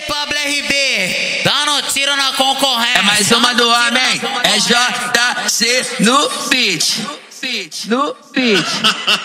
Pablo RB, dando tiro na concorrência. É mais uma do homem, é JC no beat. No beat.